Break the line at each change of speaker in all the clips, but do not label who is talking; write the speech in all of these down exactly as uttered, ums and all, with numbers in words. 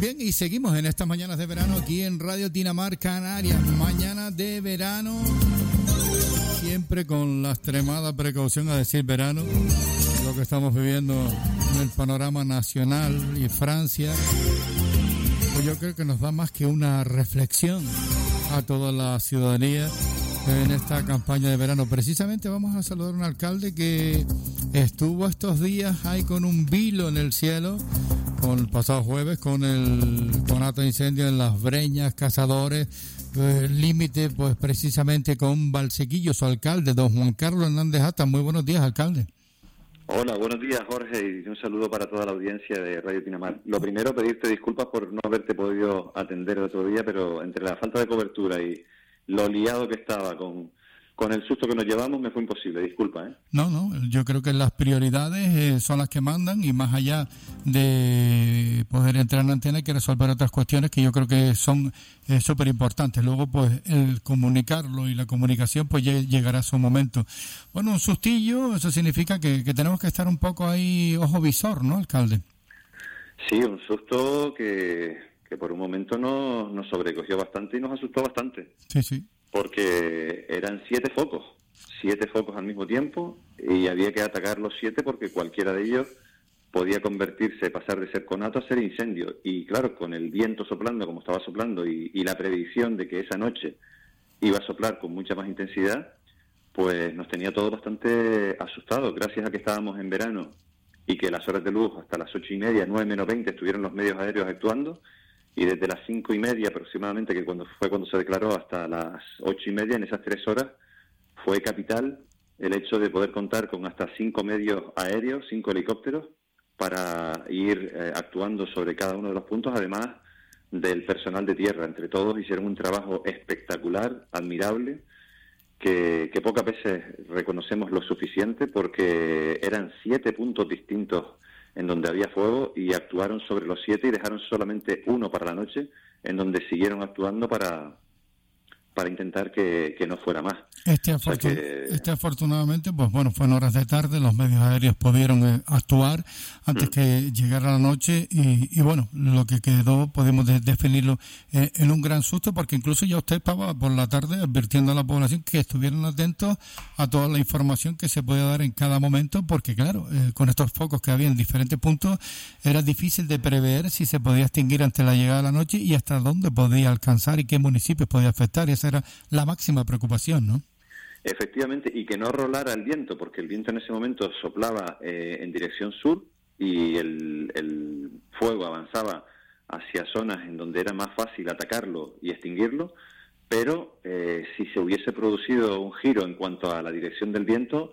Bien, y seguimos en estas mañanas de verano aquí en Radio Tinamar Canarias. Mañana de verano, siempre con la extremada precaución a decir verano, lo que estamos viviendo en el panorama nacional y Francia, pues yo creo que nos da más que una reflexión a toda la ciudadanía en esta campaña de verano. Precisamente vamos a saludar a un alcalde que estuvo estos días ahí con un vilo en el cielo, con el pasado jueves, con el conato de incendio en Las Breñas, Cazadores, eh, límite pues precisamente con Valsequillo, su alcalde, don Juan Carlos Hernández Ata. Muy buenos días, alcalde.
Hola, buenos días, Jorge, y un saludo para toda la audiencia de Radio Tinamar. Lo primero, pedirte disculpas por no haberte podido atender el otro día, pero entre la falta de cobertura y lo liado que estaba con, con el susto que nos llevamos, me fue imposible. Disculpa, ¿eh?
No, no, yo creo que las prioridades eh, son las que mandan, y más allá de poder entrar en antena hay que resolver otras cuestiones que yo creo que son eh, súper importantes. Luego, pues, el comunicarlo y la comunicación, pues llegará a su momento. Bueno, un sustillo, eso significa que, que tenemos que estar un poco ahí ojo visor, ¿no, alcalde?
Sí, un susto que... que por un momento nos, nos sobrecogió bastante y nos asustó bastante.
Sí, sí.
Porque eran siete focos, siete focos al mismo tiempo, y había que atacar los siete porque cualquiera de ellos podía convertirse, pasar de ser conato a ser incendio. Y claro, con el viento soplando como estaba soplando y, y la predicción de que esa noche iba a soplar con mucha más intensidad, pues nos tenía todos bastante asustados. Gracias a que estábamos en verano y que las horas de luz hasta las ocho y media, nueve menos veinte, estuvieron los medios aéreos actuando, y desde las cinco y media aproximadamente, que cuando fue cuando se declaró, hasta las ocho y media, en esas tres horas, fue capital el hecho de poder contar con hasta cinco medios aéreos, cinco helicópteros, para ir eh, actuando sobre cada uno de los puntos, además del personal de tierra. Entre todos hicieron un trabajo espectacular, admirable, que, que pocas veces reconocemos lo suficiente, porque eran siete puntos distintos en donde había fuego, y actuaron sobre los siete y dejaron solamente uno para la noche, en donde siguieron actuando para para intentar que, que no fuera más.
Este, afortun- o sea que... este afortunadamente, pues bueno, fue en horas de tarde, los medios aéreos pudieron eh, actuar antes mm. que llegara la noche, y, y bueno, lo que quedó podemos de- definirlo eh, en un gran susto, porque incluso ya usted estaba por la tarde advirtiendo a la población que estuvieran atentos a toda la información que se podía dar en cada momento, porque claro, eh, con estos focos que había en diferentes puntos, era difícil de prever si se podía extinguir ante la llegada de la noche y hasta dónde podía alcanzar y qué municipios podía afectar. Y esa era la máxima preocupación, ¿no?
Efectivamente, y que no rolara el viento, porque el viento en ese momento soplaba eh, en dirección sur, y el, el fuego avanzaba hacia zonas en donde era más fácil atacarlo y extinguirlo, pero eh, si se hubiese producido un giro en cuanto a la dirección del viento,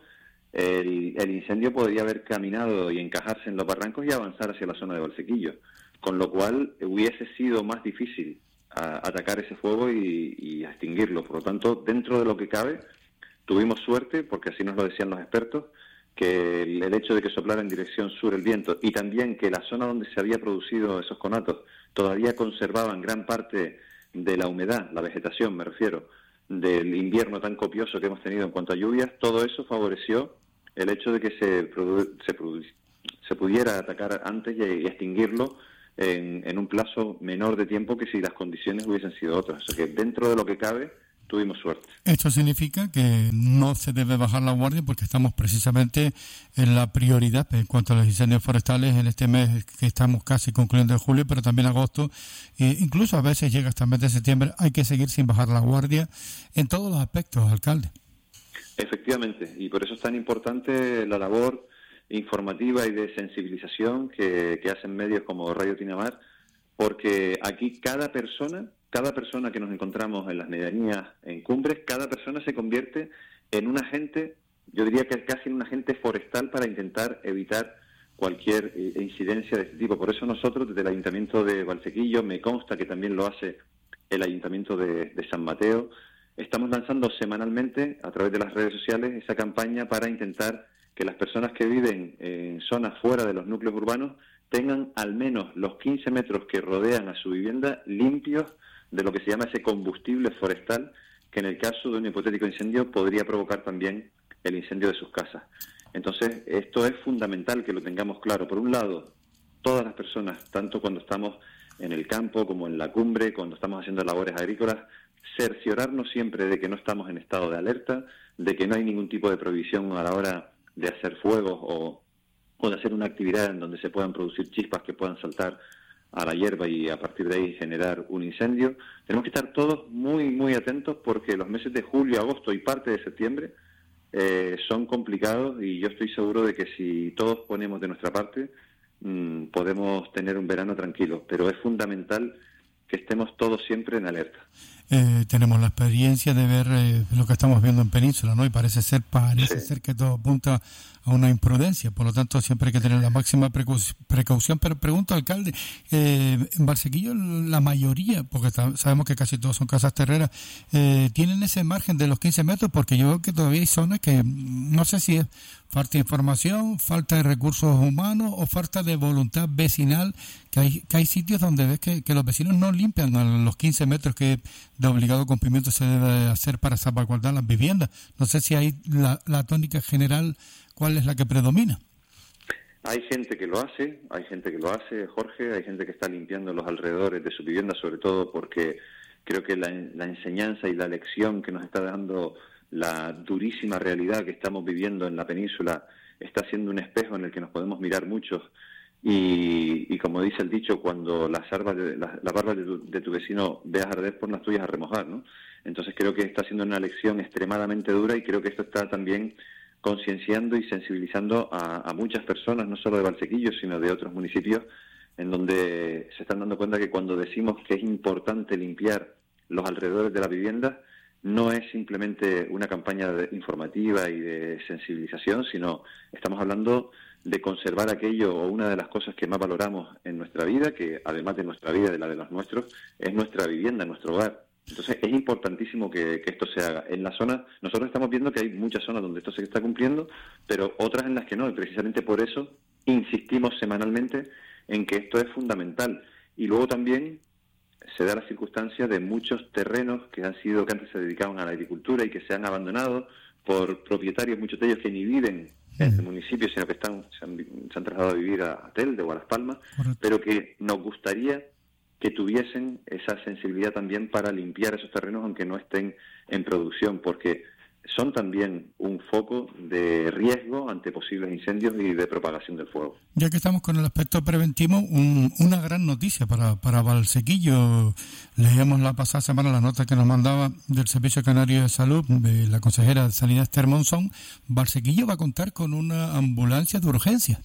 el, el incendio podría haber caminado y encajarse en los barrancos y avanzar hacia la zona de Valsequillo, con lo cual hubiese sido más difícil a atacar ese fuego y, y a extinguirlo. Por lo tanto, dentro de lo que cabe, tuvimos suerte, porque así nos lo decían los expertos, que el, el hecho de que soplara en dirección sur el viento, y también que la zona donde se había producido esos conatos todavía conservaban gran parte de la humedad, la vegetación me refiero, del invierno tan copioso que hemos tenido en cuanto a lluvias, todo eso favoreció el hecho de que se, produ- se, produ- se pudiera atacar antes y, y extinguirlo En, en un plazo menor de tiempo que si las condiciones hubiesen sido otras. O sea que dentro de lo que cabe, tuvimos suerte.
Esto significa que no se debe bajar la guardia, porque estamos precisamente en la prioridad en cuanto a los incendios forestales en este mes que estamos casi concluyendo de julio, pero también agosto, e incluso a veces llega hasta el mes de septiembre. Hay que seguir sin bajar la guardia en todos los aspectos, alcalde.
Efectivamente, y por eso es tan importante la labor informativa y de sensibilización que, que hacen medios como Radio Tinamar, porque aquí cada persona, cada persona que nos encontramos en las medianías, en cumbres, cada persona se convierte en un agente, yo diría que casi en un agente forestal, para intentar evitar cualquier eh, incidencia de este tipo. Por eso nosotros, desde el Ayuntamiento de Valsequillo, me consta que también lo hace el Ayuntamiento de, de San Mateo, estamos lanzando semanalmente a través de las redes sociales esa campaña para intentar que las personas que viven en zonas fuera de los núcleos urbanos tengan al menos los quince metros que rodean a su vivienda limpios de lo que se llama ese combustible forestal, que en el caso de un hipotético incendio podría provocar también el incendio de sus casas. Entonces, esto es fundamental que lo tengamos claro. Por un lado, todas las personas, tanto cuando estamos en el campo como en la cumbre, cuando estamos haciendo labores agrícolas, cerciorarnos siempre de que no estamos en estado de alerta, de que no hay ningún tipo de prohibición a la hora de hacer fuegos o, o de hacer una actividad en donde se puedan producir chispas que puedan saltar a la hierba y a partir de ahí generar un incendio. Tenemos que estar todos muy, muy atentos porque los meses de julio, agosto y parte de septiembre eh, son complicados y yo estoy seguro de que si todos ponemos de nuestra parte mmm, podemos tener un verano tranquilo, pero es fundamental que estemos todos siempre en alerta.
Eh, tenemos la experiencia de ver eh, lo que estamos viendo en Península, ¿no? Y parece ser parece sí. ser que todo apunta a una imprudencia, por lo tanto siempre hay que tener la máxima precau- precaución. Pero pregunto, alcalde, eh, en Valsequillo la mayoría, porque ta- sabemos que casi todos son casas terreras, eh, tienen ese margen de los quince metros, porque yo veo que todavía hay zonas que no sé si es falta de información, falta de recursos humanos o falta de voluntad vecinal, que hay que hay sitios donde ves que, que los vecinos no limpian a los quince metros que de obligado cumplimiento se debe hacer para salvaguardar las viviendas. No sé si hay la, la tónica general, ¿cuál es la que predomina?
Hay gente que lo hace, hay gente que lo hace, Jorge, hay gente que está limpiando los alrededores de su vivienda, sobre todo porque creo que la, la enseñanza y la lección que nos está dando la durísima realidad que estamos viviendo en la península está siendo un espejo en el que nos podemos mirar muchos y, y como dice el dicho, cuando las barbas de, la, la barba de tu, de tu vecino veas arder, por las tuyas a remojar, ¿no? Entonces creo que está siendo una lección extremadamente dura y creo que esto está también concienciando y sensibilizando a, a muchas personas, no solo de Valsequillo, sino de otros municipios, en donde se están dando cuenta que cuando decimos que es importante limpiar los alrededores de la vivienda, no es simplemente una campaña de, informativa y de sensibilización, sino estamos hablando de conservar aquello o una de las cosas que más valoramos en nuestra vida, que además de nuestra vida, de la de los nuestros, es nuestra vivienda, nuestro hogar. Entonces es importantísimo que, que esto se haga. En la zona, nosotros estamos viendo que hay muchas zonas donde esto se está cumpliendo, pero otras en las que no, y precisamente por eso insistimos semanalmente en que esto es fundamental. Y luego también se da la circunstancia de muchos terrenos que han sido, que antes se dedicaban a la agricultura y que se han abandonado por propietarios, muchos de ellos que ni viven en el municipio, sino que están se han, se han trasladado a vivir a Telde o a Las Palmas, correcto, pero que nos gustaría que tuviesen esa sensibilidad también para limpiar esos terrenos aunque no estén en producción, porque son también un foco de riesgo ante posibles incendios y de propagación del fuego.
Ya que estamos con el aspecto preventivo, un, una gran noticia para, para Valsequillo. Leíamos la pasada semana la nota que nos mandaba del Servicio Canario de Salud, de la consejera de Sanidad Esther Monzón. Valsequillo va a contar con una ambulancia de urgencia.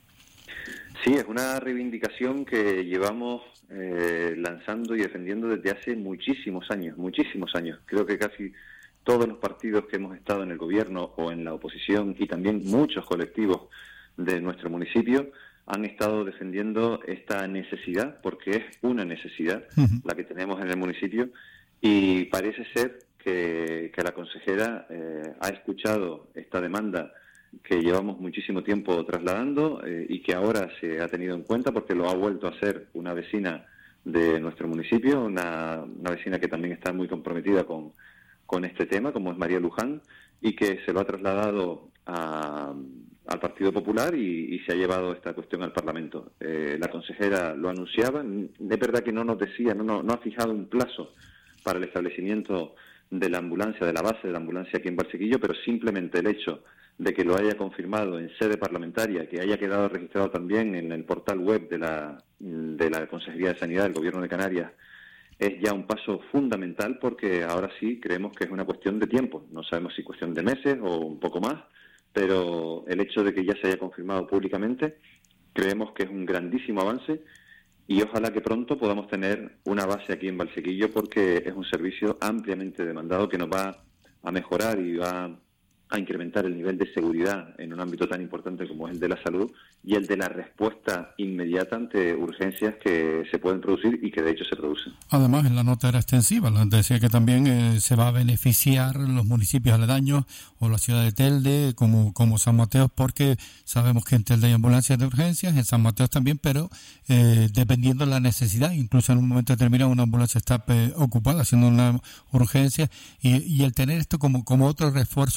Sí, es una reivindicación que llevamos eh, lanzando y defendiendo desde hace muchísimos años, muchísimos años. Creo que casi todos los partidos que hemos estado en el gobierno o en la oposición y también muchos colectivos de nuestro municipio han estado defendiendo esta necesidad, porque es una necesidad uh-huh. la que tenemos en el municipio, y parece ser que, que la consejera eh, ha escuchado esta demanda que llevamos muchísimo tiempo trasladando eh, y que ahora se ha tenido en cuenta porque lo ha vuelto a hacer una vecina de nuestro municipio, una, una vecina que también está muy comprometida con con este tema, como es María Luján, y que se lo ha trasladado a, al Partido Popular y, y se ha llevado esta cuestión al Parlamento. Eh, la consejera lo anunciaba, es verdad que no nos decía, no, no, no ha fijado un plazo para el establecimiento de la ambulancia, de la base de la ambulancia aquí en Valsequillo, pero simplemente el hecho de que lo haya confirmado en sede parlamentaria, que haya quedado registrado también en el portal web de la, de la Consejería de Sanidad del Gobierno de Canarias, es ya un paso fundamental, porque ahora sí creemos que es una cuestión de tiempo. No sabemos si cuestión de meses o un poco más, pero el hecho de que ya se haya confirmado públicamente creemos que es un grandísimo avance y ojalá que pronto podamos tener una base aquí en Valsequillo, porque es un servicio ampliamente demandado que nos va a mejorar y va a incrementar el nivel de seguridad en un ámbito tan importante como es el de la salud y el de la respuesta inmediata ante urgencias que se pueden producir y que de hecho se producen.
Además, en la nota era extensiva, decía que también eh, se va a beneficiar los municipios aledaños o la ciudad de Telde como, como San Mateo, porque sabemos que en Telde hay ambulancias de urgencias, en San Mateo también, pero eh, dependiendo de la necesidad, incluso en un momento determinado una ambulancia está eh, ocupada haciendo una urgencia y, y el tener esto como, como otro refuerzo más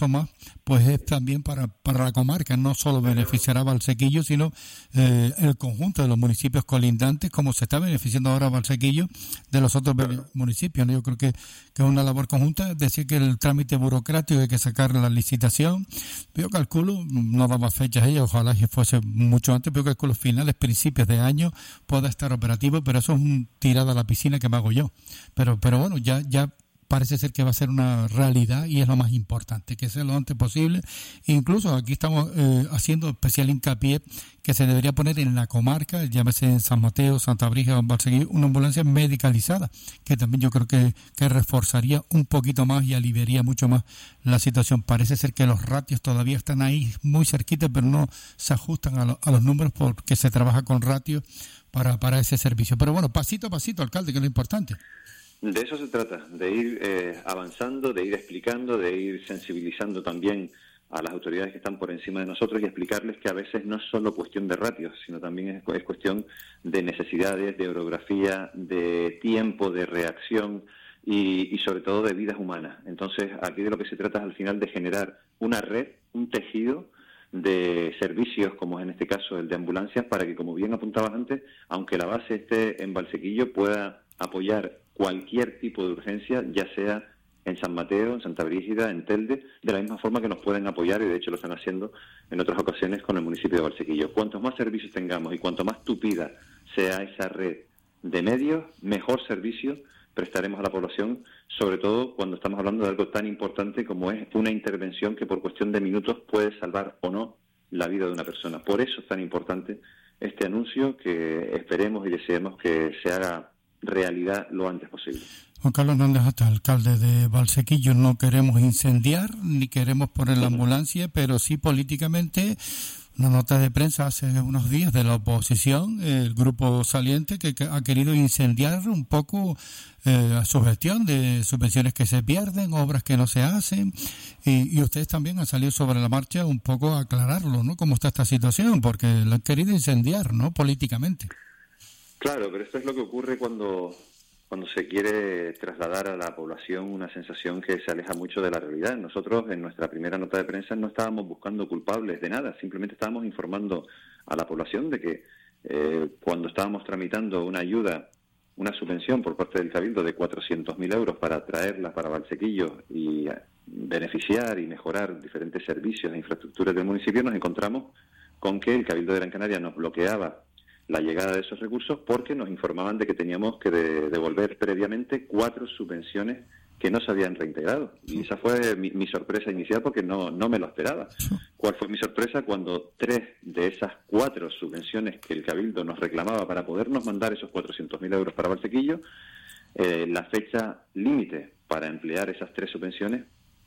pues es también para, para la comarca. No solo beneficiará a Valsequillo, sino eh, el conjunto de los municipios colindantes, como se está beneficiando ahora Valsequillo de los otros municipios, ¿no? Yo creo que, que es una labor conjunta. Es decir, que el trámite burocrático hay que sacar la licitación. Yo calculo, no daba fechas ella, ojalá que fuese mucho antes, pero calculo finales, principios de año pueda estar operativo, pero eso es un tirada a la piscina que me hago yo. Pero, pero bueno, ya, ya parece ser que va a ser una realidad y es lo más importante, que sea lo antes posible. Incluso aquí estamos eh, haciendo especial hincapié que se debería poner en la comarca, llámese en San Mateo, Santa Brígida o Valsequillo, una ambulancia medicalizada, que también yo creo que, que reforzaría un poquito más y aliviaría mucho más la situación. Parece ser que los ratios todavía están ahí muy cerquita, pero no se ajustan a, lo, a los números porque se trabaja con ratios para, para ese servicio. Pero bueno, pasito a pasito, alcalde, que es lo importante.
De eso se trata, de ir eh, avanzando, de ir explicando, de ir sensibilizando también a las autoridades que están por encima de nosotros y explicarles que a veces no es solo cuestión de ratios, sino también es, es cuestión de necesidades, de orografía, de tiempo de reacción y, y sobre todo de vidas humanas. Entonces, aquí de lo que se trata es al final de generar una red, un tejido de servicios, como es en este caso el de ambulancias, para que, como bien apuntabas antes, aunque la base esté en Valsequillo, pueda apoyar cualquier tipo de urgencia, ya sea en San Mateo, en Santa Brígida, en Telde, de la misma forma que nos pueden apoyar, y de hecho lo están haciendo en otras ocasiones con el municipio de Valsequillo. Cuantos más servicios tengamos y cuanto más tupida sea esa red de medios, mejor servicio prestaremos a la población, sobre todo cuando estamos hablando de algo tan importante como es una intervención que por cuestión de minutos puede salvar o no la vida de una persona. Por eso es tan importante este anuncio, que esperemos y deseemos que se haga realidad lo antes posible.
Juan Carlos Hernández Hata, alcalde de Valsequillo. No queremos incendiar ni queremos poner la ambulancia, pero sí políticamente, una nota de prensa hace unos días de la oposición, el grupo saliente, que ha querido incendiar un poco eh, su gestión de subvenciones que se pierden, obras que no se hacen, y, y ustedes también han salido sobre la marcha un poco a aclararlo, ¿no? ¿Cómo está esta situación? Porque la han querido incendiar, ¿no? Políticamente.
Claro, pero esto es lo que ocurre cuando, cuando se quiere trasladar a la población una sensación que se aleja mucho de la realidad. Nosotros, en nuestra primera nota de prensa, no estábamos buscando culpables de nada, simplemente estábamos informando a la población de que eh, cuando estábamos tramitando una ayuda, una subvención por parte del Cabildo de cuatrocientos mil euros para traerla para Valsequillo y beneficiar y mejorar diferentes servicios e infraestructuras del municipio, nos encontramos con que el Cabildo de Gran Canaria nos bloqueaba la llegada de esos recursos porque nos informaban de que teníamos que de, devolver previamente cuatro subvenciones que no se habían reintegrado. Y esa fue mi, mi sorpresa inicial, porque no, no me lo esperaba. ¿Cuál fue mi sorpresa? Cuando tres de esas cuatro subvenciones que el Cabildo nos reclamaba para podernos mandar esos cuatrocientos mil euros para Valsequillo, eh, la fecha límite para emplear esas tres subvenciones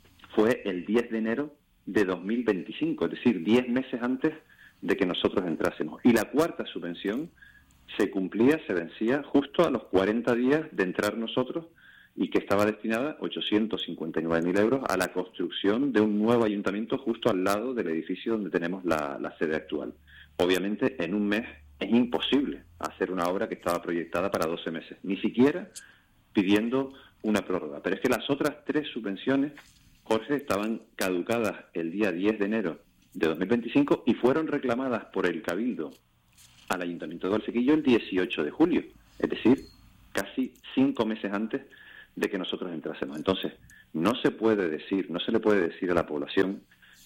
fue el diez de enero de dos mil veinticinco, es decir, diez meses antes de que nosotros entrásemos. Y la cuarta subvención se cumplía, se vencía justo a los cuarenta días de entrar nosotros, y que estaba destinada ochocientos cincuenta y nueve mil euros a la construcción de un nuevo ayuntamiento justo al lado del edificio donde tenemos la, la sede actual. Obviamente, en un mes es imposible hacer una obra que estaba proyectada para doce meses, ni siquiera pidiendo una prórroga. Pero es que las otras tres subvenciones, Jorge, estaban caducadas el día diez de enero de dos mil veinticinco y fueron reclamadas por el Cabildo al Ayuntamiento de Valsequillo el dieciocho de julio, es decir, casi cinco meses antes de que nosotros entrásemos. Entonces, no se puede decir, no se le puede decir a la población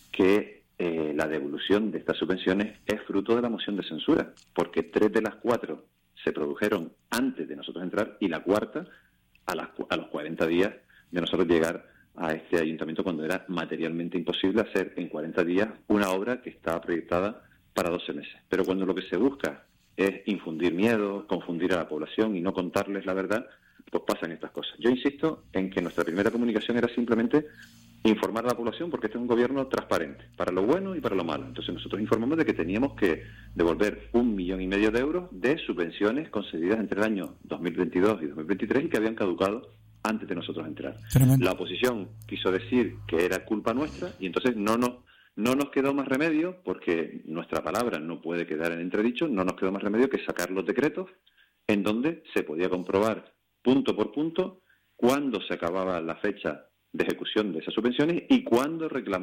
que eh, la devolución de estas subvenciones es fruto de la moción de censura, porque tres de las cuatro se produjeron antes de nosotros entrar y la cuarta a, las, a los cuarenta días de nosotros llegar a este ayuntamiento, cuando era materialmente imposible hacer en cuarenta días una obra que estaba proyectada para doce meses. Pero cuando lo que se busca es infundir miedo, confundir a la población y no contarles la verdad, pues pasan estas cosas. Yo insisto en que nuestra primera comunicación era simplemente informar a la población, porque este es un gobierno transparente, para lo bueno y para lo malo. Entonces nosotros informamos de que teníamos que devolver un millón y medio de euros de subvenciones concedidas entre el año dos mil veintidós y dos mil veintitrés y que habían caducado antes de nosotros entrar. Tremendo. La oposición quiso decir que era culpa nuestra y entonces no nos, no nos quedó más remedio, porque nuestra palabra no puede quedar en entredicho, no nos quedó más remedio que sacar los decretos en donde se podía comprobar punto por punto cuándo se acababa la fecha de ejecución de esas subvenciones y cuándo reclamó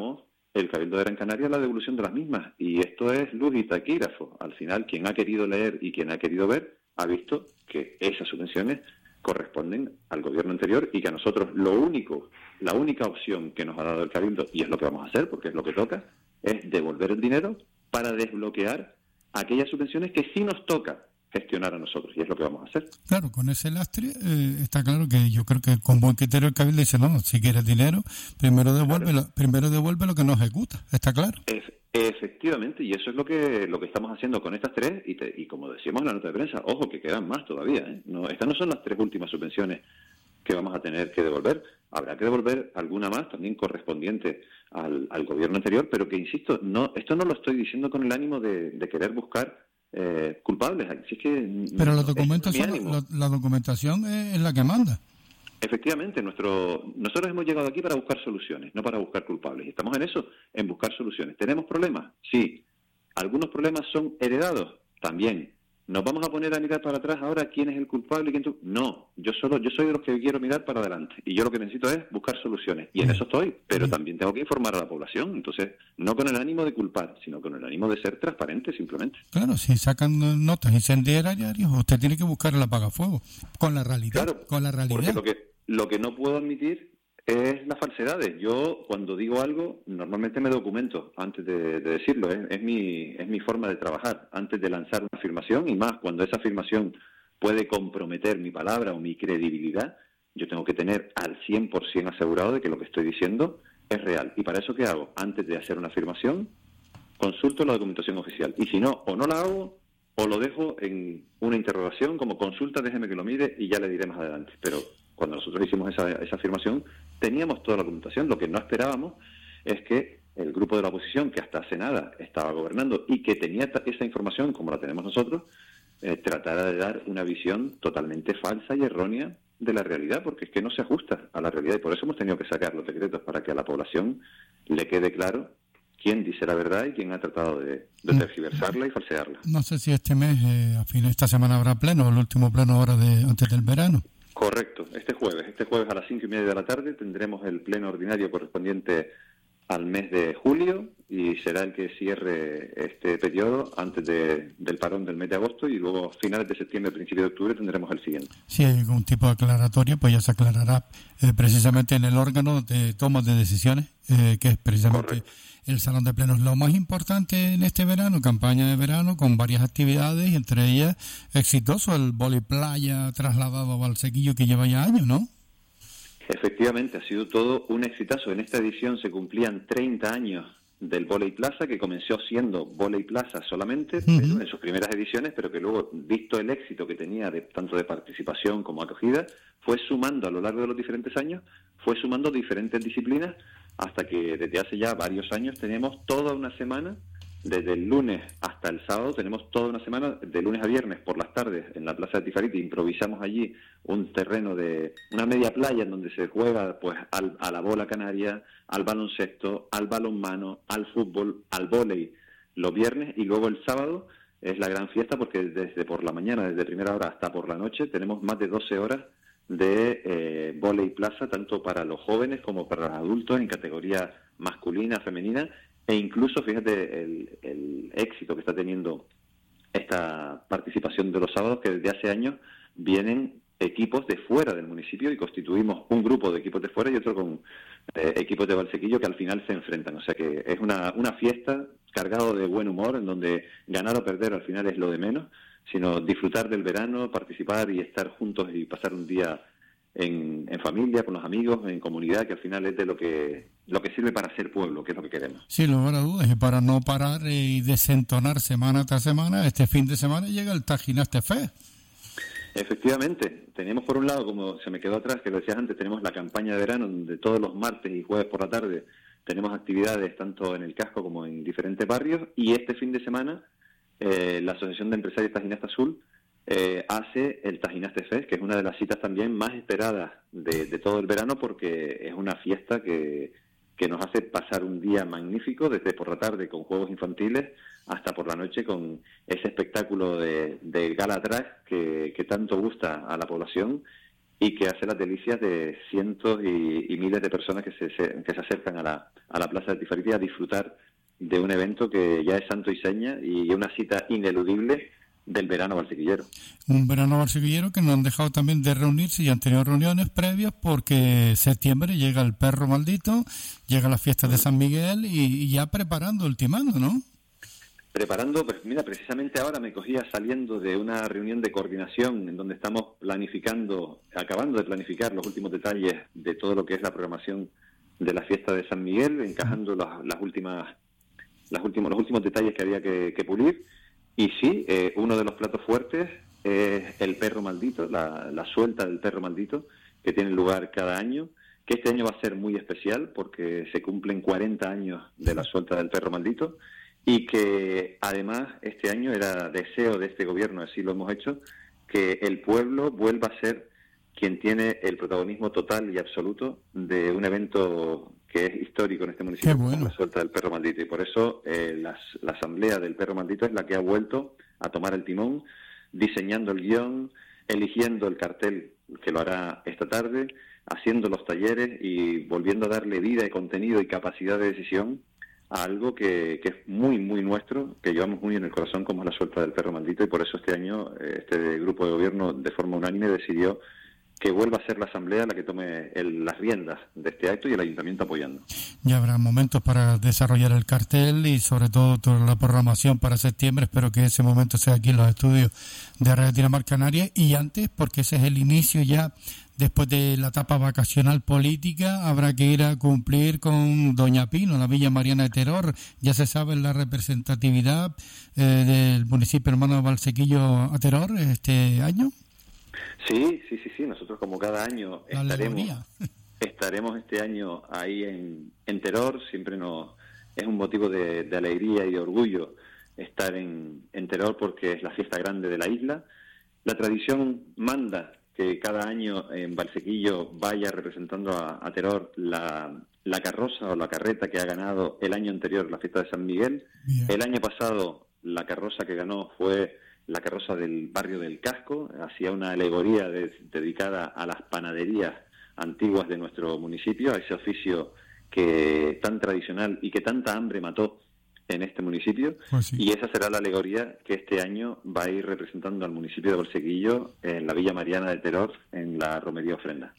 el Cabildo de Gran Canaria la devolución de las mismas. Y esto es luz y taquígrafo. Al final, quien ha querido leer y quien ha querido ver, ha visto que esas subvenciones corresponden al gobierno anterior y que a nosotros lo único, la única opción que nos ha dado el Cabildo, y es lo que vamos a hacer porque es lo que toca, es devolver el dinero para desbloquear aquellas subvenciones que sí nos toca gestionar a nosotros, y es lo que vamos a hacer.
Claro, con ese lastre eh, está claro que yo creo que con buen criterio el Cabildo dice, no, no, si quieres dinero, primero devuélvelo, claro. primero devuelve lo que no ejecuta, está claro.
Es, efectivamente, y eso es lo que lo que estamos haciendo con estas tres, y, te, y como decíamos en la nota de prensa, ojo, que quedan más todavía, ¿eh? No, estas no son las tres últimas subvenciones que vamos a tener que devolver, habrá que devolver alguna más, también correspondiente al, al gobierno anterior, pero que, insisto, no esto no lo estoy diciendo con el ánimo de, de querer buscar Eh, culpables. Así es que
pero la documentación, la, la documentación es la que manda.
Efectivamente, nuestro nosotros hemos llegado aquí para buscar soluciones, no para buscar culpables. Y estamos en eso, en buscar soluciones. ¿Tenemos problemas? Sí. ¿Algunos problemas son heredados? También. ¿Nos vamos a poner a mirar para atrás ahora quién es el culpable y quién tú? No, yo solo yo soy de los que quiero mirar para adelante y yo lo que necesito es buscar soluciones y en eso estoy, pero también tengo que informar a la población, entonces no con el ánimo de culpar, sino con el ánimo de ser transparente simplemente.
Claro, si sacan notas incendiarias, usted tiene que buscar el apagafuego con la realidad,
claro,
con la realidad.
Porque lo que lo que no puedo admitir es las falsedades. Yo cuando digo algo normalmente me documento antes de, de decirlo, es, es mi es mi forma de trabajar antes de lanzar una afirmación, y más cuando esa afirmación puede comprometer mi palabra o mi credibilidad. Yo tengo que tener al cien por ciento asegurado de que lo que estoy diciendo es real. ¿Y para eso qué hago? Antes de hacer una afirmación, consulto la documentación oficial, y si no, o no la hago o lo dejo en una interrogación como consulta, déjeme que lo mire y ya le diré más adelante. Pero cuando nosotros hicimos esa, esa afirmación, teníamos toda la documentación. Lo que no esperábamos es que el grupo de la oposición, que hasta hace nada estaba gobernando y que tenía esa información, como la tenemos nosotros, eh, tratara de dar una visión totalmente falsa y errónea de la realidad, porque es que no se ajusta a la realidad, y por eso hemos tenido que sacar los decretos, para que a la población le quede claro quién dice la verdad y quién ha tratado de, de tergiversarla y falsearla.
No sé si este mes, eh, a fin de esta semana habrá pleno, el último pleno ahora de antes del verano.
Correcto, este jueves, este jueves a las cinco y media de la tarde tendremos el pleno ordinario correspondiente al mes de julio y será el que cierre este periodo antes de, del parón del mes de agosto, y luego finales de septiembre, principios de octubre tendremos el siguiente.
Si hay algún tipo de aclaratoria, pues ya se aclarará eh, precisamente en el órgano de toma de decisiones, eh, que es precisamente Correcto. El Salón de Plenos. Lo más importante en este verano, campaña de verano con varias actividades, y entre ellas exitoso el vóley playa trasladado a Valsequillo, que lleva ya años, ¿no?
Efectivamente, ha sido todo un exitazo. En esta edición se cumplían treinta años del vóley plaza, que comenzó siendo vóley plaza solamente, uh-huh. pero en sus primeras ediciones, pero que luego, visto el éxito que tenía de, tanto de participación como acogida, fue sumando a lo largo de los diferentes años, fue sumando diferentes disciplinas, hasta que desde hace ya varios años tenemos toda una semana, desde el lunes hasta el sábado, tenemos toda una semana, de lunes a viernes por las tardes, en la Plaza de Tifariti, improvisamos allí un terreno de una media playa en donde se juega pues al, a la bola canaria, al baloncesto, al balonmano, al fútbol, al vóley los viernes, y luego el sábado es la gran fiesta, porque desde por la mañana, desde primera hora hasta por la noche, tenemos más de doce horas de eh, vóley plaza, tanto para los jóvenes como para los adultos, en categoría masculina, femenina, e incluso, fíjate, el, el éxito que está teniendo esta participación de los sábados, que desde hace años vienen equipos de fuera del municipio y constituimos un grupo de equipos de fuera y otro con eh, equipos de Valsequillo, que al final se enfrentan. O sea que es una, una fiesta cargado de buen humor, en donde ganar o perder al final es lo de menos, sino disfrutar del verano, participar y estar juntos y pasar un día en, en familia, con los amigos, en comunidad, que al final es de lo que lo que sirve para ser pueblo, que es lo que queremos.
Sí, no habrá dudas, y para no parar y desentonar semana tras semana, este fin de semana llega el Tajinaste Fest.
Efectivamente, tenemos por un lado, como se me quedó atrás, que lo decías antes, tenemos la campaña de verano, donde todos los martes y jueves por la tarde tenemos actividades tanto en el casco como en diferentes barrios, y este fin de semana eh, la Asociación de Empresarios Tajinaste Azul eh, hace el Tajinaste Fest, que es una de las citas también más esperadas de, de todo el verano, porque es una fiesta que, que nos hace pasar un día magnífico, desde por la tarde con juegos infantiles hasta por la noche con ese espectáculo de, de gala drag que, que tanto gusta a la población, y que hace las delicias de cientos y, y miles de personas que se, se, que se acercan a la, a la Plaza de Tifariti a disfrutar de un evento que ya es santo y seña y una cita ineludible del verano valsequillero.
Un verano valsequillero que no han dejado también de reunirse y han tenido reuniones previas porque septiembre llega el perro maldito, llega la fiesta de San Miguel y, y ya preparando, ultimando, ¿no?
Preparando, pues mira, precisamente ahora me cogía saliendo de una reunión de coordinación en donde estamos planificando, acabando de planificar los últimos detalles de todo lo que es la programación de la fiesta de San Miguel, encajando las, las últimas, las últimos, los últimos detalles que había que, que pulir. Y sí, eh, uno de los platos fuertes es el perro maldito, la, la suelta del perro maldito, que tiene lugar cada año, que este año va a ser muy especial porque se cumplen cuarenta años de la suelta del perro maldito. Y que además este año era deseo de este gobierno, así lo hemos hecho, que el pueblo vuelva a ser quien tiene el protagonismo total y absoluto de un evento que es histórico en este municipio,
bueno.
como la suelta del perro maldito. Y por eso eh, las, la asamblea del perro maldito es la que ha vuelto a tomar el timón, diseñando el guión, eligiendo el cartel que lo hará esta tarde, haciendo los talleres y volviendo a darle vida y contenido y capacidad de decisión a algo que, que es muy, muy nuestro, que llevamos muy en el corazón, como es la suelta del perro maldito, y por eso este año este grupo de gobierno de forma unánime decidió que vuelva a ser la Asamblea la que tome el, las riendas de este acto y el Ayuntamiento apoyando.
Ya habrá momentos para desarrollar el cartel y sobre todo toda la programación para septiembre. Espero que ese momento sea aquí en los estudios de Radio Tina Mar Canarias. Y antes, porque ese es el inicio ya, después de la etapa vacacional política, habrá que ir a cumplir con Doña Pino, la Villa Mariana de Teror. Ya se sabe la representatividad eh, del municipio hermano de Valsequillo a Teror este año.
Sí, sí, sí, sí. Nosotros como cada año
La
estaremos,
alegoría.
estaremos este año ahí en, en Teror. Siempre nos es un motivo de, de alegría y de orgullo estar en, en Teror porque es la fiesta grande de la isla. La tradición manda que cada año en Valsequillo vaya representando a, a Teror la, la carroza o la carreta que ha ganado el año anterior la fiesta de San Miguel.
Bien.
El año pasado la carroza que ganó fue la carroza del barrio del Casco, hacía una alegoría de, dedicada a las panaderías antiguas de nuestro municipio, a ese oficio que tan tradicional y que tanta hambre mató en este municipio,
Pues sí.
Y esa será la alegoría que este año va a ir representando al municipio de Valsequillo en la Villa Mariana de Teror, en la Romería Ofrenda.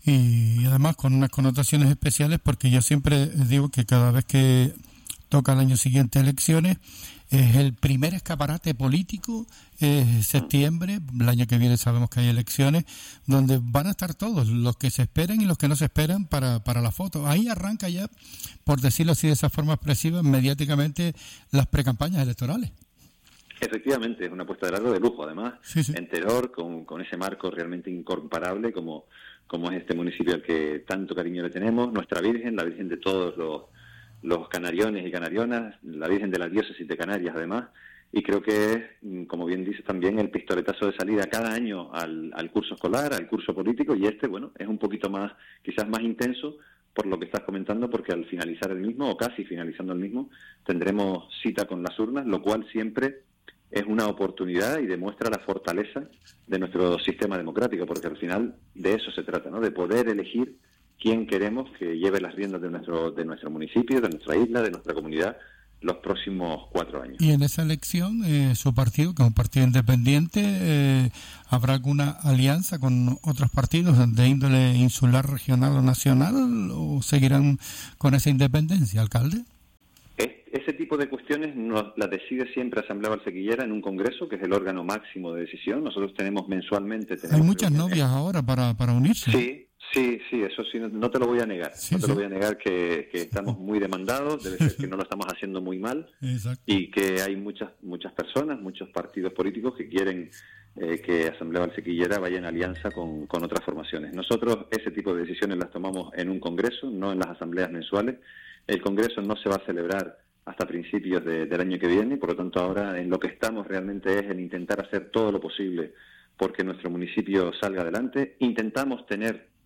Y además con unas connotaciones especiales, porque yo siempre digo que cada vez que toca el año siguiente elecciones, es el primer escaparate político, es septiembre, el año que viene sabemos que hay elecciones, donde van a estar todos, los que se esperan y los que no se esperan para, para la foto. Ahí arranca ya, por decirlo así de esa forma expresiva, mediáticamente las precampañas electorales.
Efectivamente, es una puesta de largo de lujo, además,
Sí, sí.
en Teror, con, con ese marco realmente incomparable como, como es este municipio al que tanto cariño le tenemos, nuestra Virgen, la Virgen de todos los los canariones y canarionas, la Virgen de la Diócesis de Canarias además, y creo que es, como bien dices también, el pistoletazo de salida cada año al, al curso escolar, al curso político, y este, bueno, es un poquito más, quizás más intenso por lo que estás comentando, porque al finalizar el mismo, o casi finalizando el mismo, tendremos cita con las urnas, lo cual siempre es una oportunidad y demuestra la fortaleza de nuestro sistema democrático, porque al final de eso se trata, ¿no? De poder elegir quién queremos que lleve las riendas de nuestro de nuestro municipio, de nuestra isla, de nuestra comunidad, los próximos cuatro años.
Y en esa elección, eh, su partido, que es un partido independiente, eh, ¿habrá alguna alianza con otros partidos de índole insular, regional o nacional, o seguirán con esa independencia, alcalde?
Es, ese tipo de cuestiones nos las decide siempre Asamblea Valsequillera en un congreso, que es el órgano máximo de decisión. Nosotros tenemos mensualmente... Tenemos
Hay muchas
reuniones.
novias ahora para, para unirse.
Sí. Sí, sí, eso sí, no, no te lo voy a negar.
Sí,
no te
sí.
lo voy a negar que, que estamos muy demandados, debe ser que no lo estamos haciendo muy mal.
Exacto.
Y que hay muchas muchas personas, muchos partidos políticos que quieren eh, que Asamblea Valsequillera vaya en alianza con, con otras formaciones. Nosotros ese tipo de decisiones las tomamos en un congreso, no en las asambleas mensuales. El congreso no se va a celebrar hasta principios de, del año que viene, y por lo tanto ahora en lo que estamos realmente es en intentar hacer todo lo posible porque nuestro municipio salga adelante. Intentamos tener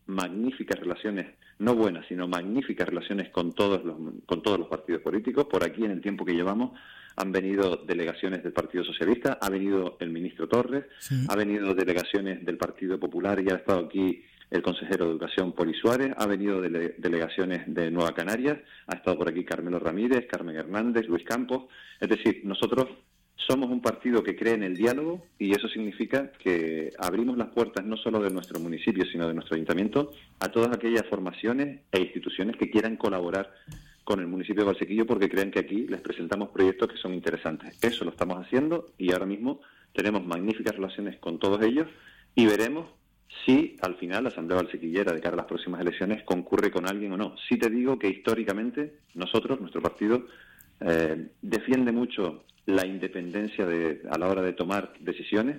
magníficas relaciones, no buenas, sino magníficas relaciones con todos los con todos los partidos políticos. Por aquí, en el tiempo que llevamos, han venido delegaciones del Partido Socialista, ha venido el ministro Torres, sí. ha venido delegaciones del Partido Popular y ha estado aquí el consejero de Educación, Poli Suárez, ha venido dele- delegaciones de Nueva Canarias, ha estado por aquí Carmelo Ramírez, Carmen Hernández, Luis Campos. Es decir, nosotros somos un partido que cree en el diálogo y eso significa que abrimos las puertas no solo de nuestro municipio, sino de nuestro ayuntamiento a todas aquellas formaciones e instituciones que quieran colaborar con el municipio de Valsequillo porque crean que aquí les presentamos proyectos que son interesantes. Eso lo estamos haciendo y ahora mismo tenemos magníficas relaciones con todos ellos y veremos si al final la Asamblea Valsequillera de cara a las próximas elecciones concurre con alguien o no. Sí te digo que históricamente nosotros, nuestro partido, eh, defiende mucho la independencia de, a la hora de tomar decisiones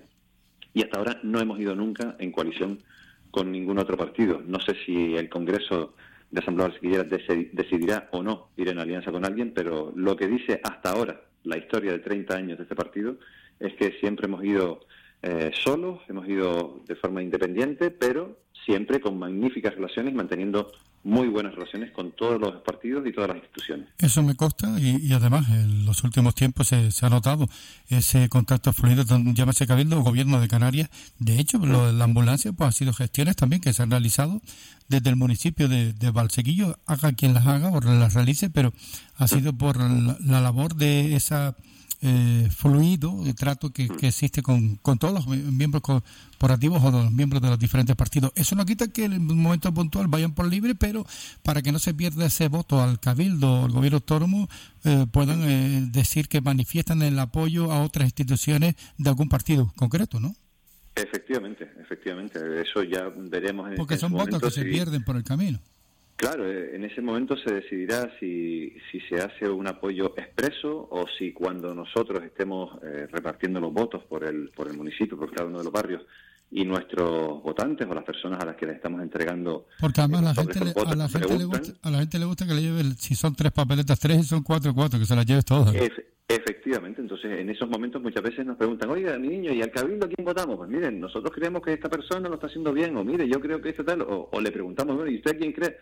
y hasta ahora no hemos ido nunca en coalición con ningún otro partido. No sé si el Congreso de Asamblea Valsequillera decidirá o no ir en alianza con alguien, pero lo que dice hasta ahora la historia de treinta años de este partido es que siempre hemos ido eh, solos, hemos ido de forma independiente, pero siempre con magníficas relaciones, manteniendo muy buenas relaciones con todos los partidos y todas las instituciones.
Eso me consta y, y además en los últimos tiempos se, se ha notado ese contacto fluido, llámese Cabildo o Gobierno de Canarias. De hecho, lo de la ambulancia pues ha sido gestiones también que se han realizado desde el municipio de, de Valsequillo, haga quien las haga o las realice, pero ha sido por la, la labor de esa eh, fluido de trato que, que existe con, con todos los miembros corporativos o de los miembros de los diferentes partidos. Eso no quita que en el momento puntual vayan por libre, pero para que no se pierda ese voto al Cabildo o al gobierno autónomo, eh, puedan eh, decir que manifiestan el apoyo a otras instituciones de algún partido concreto, ¿no?
Efectivamente, efectivamente. Eso ya veremos en
Porque son votos que se pierden por el camino.
Claro, en ese momento se decidirá si, si se hace un apoyo expreso o si cuando nosotros estemos eh, repartiendo los votos por el por el municipio, por cada uno de los barrios, y nuestros votantes o las personas a las que les estamos entregando...
Porque además la gente le, a, la gente le gusta, a la gente le gusta que le lleve, si son tres papeletas, tres y son cuatro, cuatro, que se las lleves todas.
Ef- efectivamente, entonces en esos momentos muchas veces nos preguntan, oiga, mi niño, ¿y al Cabildo a quién votamos? Pues miren, nosotros creemos que esta persona lo está haciendo bien, o mire, yo creo que este tal, o, o le preguntamos, bueno, ¿y usted a quién cree?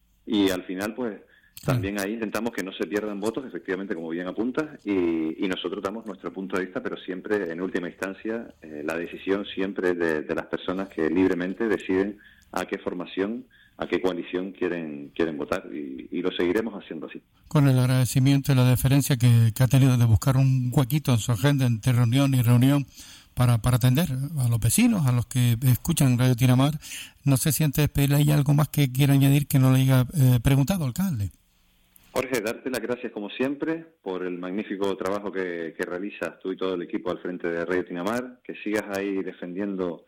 Y al final, pues, también ahí intentamos que no se pierdan votos, efectivamente, como bien apuntas, y, y nosotros damos nuestro punto de vista, pero siempre, en última instancia, eh, la decisión siempre de, de las personas que libremente deciden a qué formación, a qué coalición quieren quieren votar, y, y lo seguiremos haciendo así.
Con el agradecimiento y la deferencia que, que ha tenido de buscar un huequito en su agenda entre reunión y reunión, para para atender a los vecinos, a los que escuchan Radio Tinamar. No sé si antes de despedirle hay algo más que quiera añadir que no le haya eh, preguntado, alcalde.
Jorge, darte las gracias como siempre por el magnífico trabajo que, que realizas tú y todo el equipo al frente de Radio Tinamar, que sigas ahí defendiendo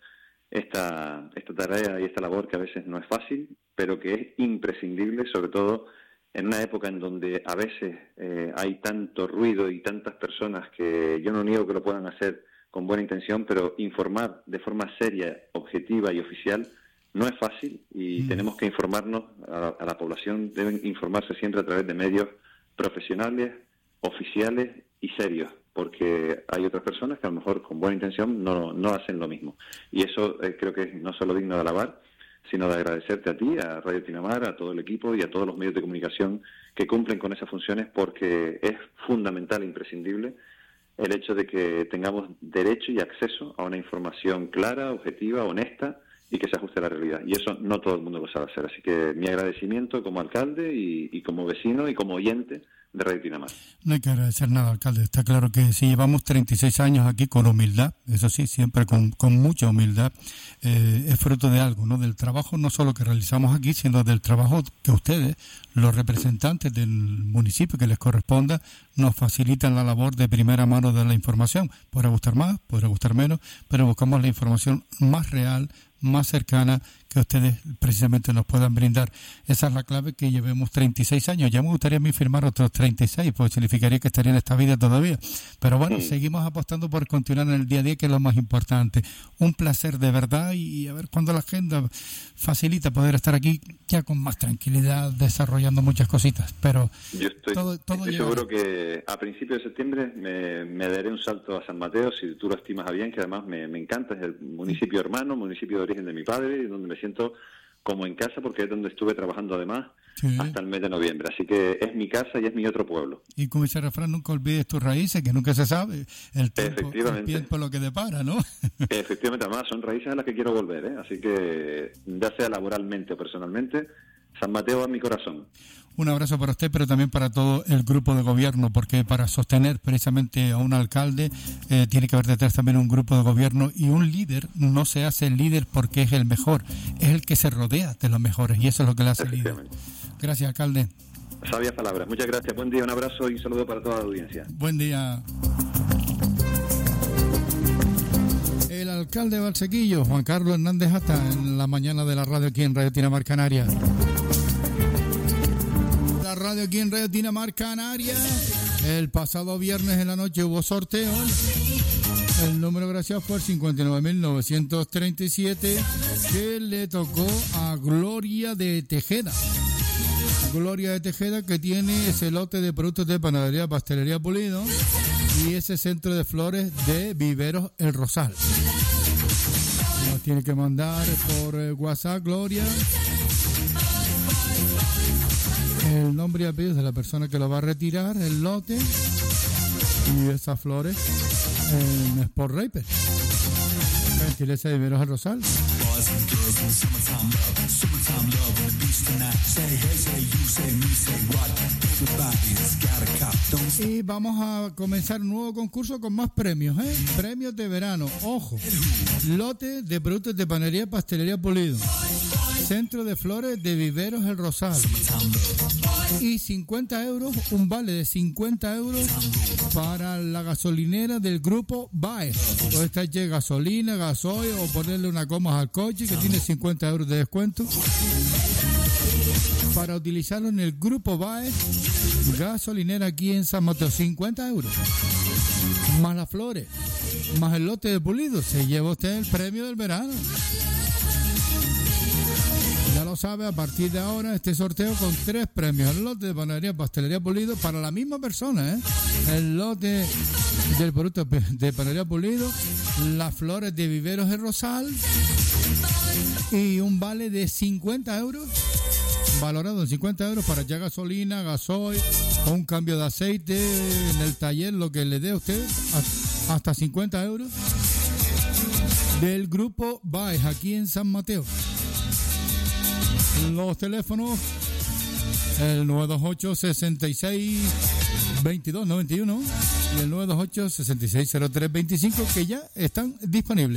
esta, esta tarea y esta labor que a veces no es fácil, pero que es imprescindible, sobre todo en una época en donde a veces eh, hay tanto ruido y tantas personas que yo no niego que lo puedan hacer con buena intención, pero informar de forma seria, objetiva y oficial no es fácil y mm. tenemos que informarnos, a, a la población deben informarse siempre a través de medios profesionales, oficiales y serios, porque hay otras personas que a lo mejor con buena intención no, no hacen lo mismo. Y eso eh, creo que es no solo digno de alabar, sino de agradecerte a ti, a Radio Tinamar, a todo el equipo y a todos los medios de comunicación que cumplen con esas funciones, porque es fundamental e imprescindible el hecho de que tengamos derecho y acceso a una información clara, objetiva, honesta y que se ajuste a la realidad. Y eso no todo el mundo lo sabe hacer. Así que mi agradecimiento como alcalde y, y como vecino y como oyente de Radio Tinamar.
No hay que agradecer nada, alcalde. Está claro que si llevamos treinta y seis años aquí con humildad, eso sí, siempre con, con mucha humildad, eh, es fruto de algo, ¿no? Del trabajo no solo que realizamos aquí, sino del trabajo que ustedes, los representantes del municipio que les corresponda, nos facilitan la labor de primera mano de la información. Podrá gustar más, podrá gustar menos, pero buscamos la información más real, más cercana, que ustedes precisamente nos puedan brindar. Esa es la clave, que llevemos treinta y seis años. Ya me gustaría a mí firmar otros treinta y seis, pues significaría que estaría en esta vida todavía. Pero bueno, sí, seguimos apostando por continuar en el día a día, que es lo más importante. Un placer de verdad, y a ver cuándo la agenda facilita poder estar aquí ya con más tranquilidad, desarrollando muchas cositas. Pero
yo estoy,
todo, todo
estoy seguro que a principios de septiembre me, me daré un salto a San Mateo, si tú lo estimas a bien, que además me, me encanta, es el municipio hermano, municipio de origen de mi padre, donde me siento como en casa, porque es donde estuve trabajando además
sí.
hasta el mes de noviembre. Así que es mi casa y es mi otro pueblo.
Y como dice el refrán, nunca olvides tus raíces, que nunca se sabe el tiempo, el tiempo lo que depara, ¿no?
Efectivamente, además son raíces a las que quiero volver, ¿eh? Así que ya sea laboralmente o personalmente, San Mateo va en mi corazón.
Un abrazo para usted, pero también para todo el grupo de gobierno, porque para sostener precisamente a un alcalde eh, tiene que haber detrás también un grupo de gobierno, y un líder no se hace líder porque es el mejor, es el que se rodea de los mejores, y eso es lo que le hace líder. Gracias, alcalde.
Sabias palabras. Muchas gracias. Buen día, un abrazo y un saludo para toda la audiencia.
Buen día. El alcalde de Valsequillo, Juan Carlos Hernández Hasta, en la mañana de la radio aquí en Radio Tinamar Canarias. La radio aquí en Radio Tinamar Canarias. El pasado viernes en la noche hubo sorteo. El número gracias fue el cincuenta y nueve mil novecientos treinta y siete, que le tocó a Gloria de Tejeda. Gloria de Tejeda, que tiene ese lote de productos de panadería, pastelería Pulido y ese centro de flores de Viveros El Rosal. Nos tiene que mandar por WhatsApp, Gloria, el nombre y apellido de la persona que lo va a retirar, el lote y esas flores en Sport Raper. Gentileza de Viveros El Rosal. Y vamos a comenzar un nuevo concurso con más premios, ¿eh? Premios de verano, ojo, lote de productos de panadería, pastelería Pulido, centro de flores de Viveros El Rosal, y cincuenta euros, un vale de cincuenta euros para la gasolinera del grupo B A E. Puede estar de gasolina, gasoil o ponerle una coma al coche, que tiene cincuenta euros de descuento para utilizarlo en el grupo B A E gasolinera aquí en San Mateo. Cincuenta euros más las flores más el lote de Pulido, se lleva usted el premio del verano. Ya lo sabe, a partir de ahora este sorteo con tres premios: el lote de panadería, pastelería Pulido para la misma persona, ¿eh? El lote del producto de panadería Pulido, las flores de Viveros El Rosal y un vale de cincuenta euros, valorado en cincuenta euros para ya gasolina, gasoil o un cambio de aceite en el taller, lo que le dé a usted, hasta cincuenta euros del grupo B A E aquí en San Mateo. Los teléfonos, el nueve dos ocho, sesenta y seis, veintidós noventa y uno y el nueve dos ocho, sesenta y seis, cero tres veinticinco, que ya están disponibles.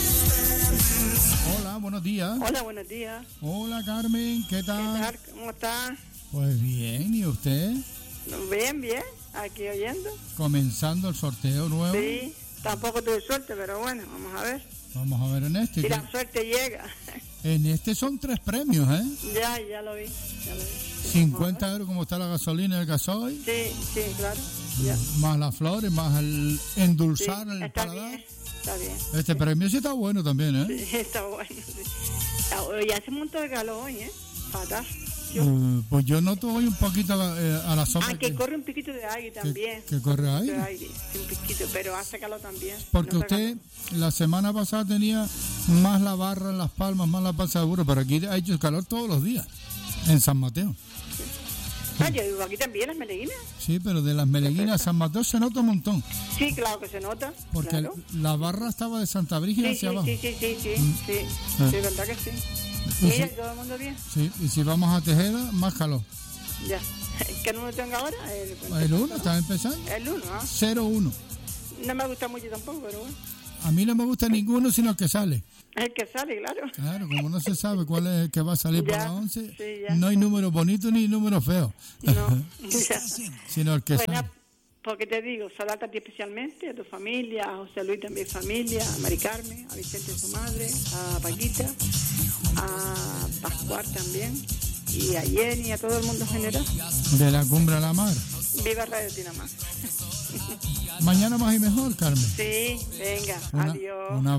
Hola, buenos días.
Hola, buenos días.
Hola, Carmen, ¿qué tal?
¿Qué tal? ¿Cómo está?
Pues bien, ¿y usted?
Bien, bien, aquí oyendo.
Comenzando el sorteo nuevo.
Sí, tampoco tuve suerte, pero bueno, vamos a ver.
Vamos a ver en este.
Si la suerte llega.
En este son tres premios, ¿eh?
Ya, ya lo vi, ya lo vi.
cincuenta euros como está la gasolina y el gasoil.
Sí, sí, claro. Ya.
Más las flores, más el endulzar
sí,
el
está
paladar.
Bien, está bien.
Este premio sí está bueno también, ¿eh?
Sí, está bueno. Sí. Hoy hace un montón de calor hoy, ¿eh? Fatal.
Uh, pues yo noto hoy un poquito eh, a la sombra.
Ah, que, que corre un piquito de aire también.
Que, que corre aire.
De aire. Sí, un piquito, pero hace calor también.
Porque
no
usted la semana pasada tenía más la barra en las palmas, más la panza de burro, pero aquí ha hecho calor todos los días en San Mateo.
Sí. Ah, yo vivo aquí también, las Meleguinas.
Sí, pero de las Meleguinas a San Mateo se nota un montón.
Sí, claro que se nota.
Porque
claro.
la barra estaba de Santa Brígida
sí,
hacia
sí,
abajo.
Sí, sí, sí, sí,
mm.
sí, sí, sí, verdad que sí.
Y
Mira,
si,
todo el mundo bien.
Sí, y si vamos a Tejeda, más calor.
Ya. ¿Qué número tengo ahora?
El uno, ¿estás empezando?
El uno, ¿ah?
cero uno.
No me gusta mucho tampoco, pero bueno.
A mí no me gusta ninguno, sino el que sale.
El que sale, claro.
Claro, como no se sabe cuál es el que va a salir
ya,
por la once,
sí,
no hay número bonito ni número feo.
No, ya.
Sino el que
bueno,
sale.
Porque te digo, saludarte a ti especialmente, a tu familia, a José Luis también familia, a Mari Carmen, a Vicente su madre, a Paquita, a Pascual también, y a Jenny, a todo el mundo en general.
De la cumbre a la mar.
Viva Radio Tinamar.
Mañana más y mejor, Carmen.
Sí, venga,
una,
adiós.
Una